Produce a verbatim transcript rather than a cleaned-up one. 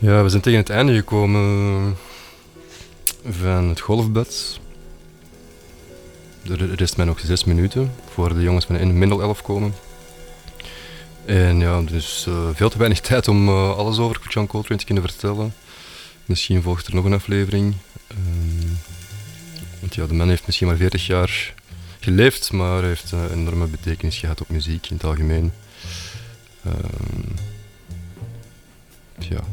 Ja, we zijn tegen het einde gekomen van het golfbed. Er rest mij nog zes minuten voor de jongens van in middel elf komen. En ja, dus uh, veel te weinig tijd om uh, alles over John Coltrane te kunnen vertellen. Misschien volgt er nog een aflevering. Um, want ja, de man heeft misschien maar veertig jaar geleefd, maar hij heeft een enorme betekenis gehad op muziek in het algemeen. Um, ja.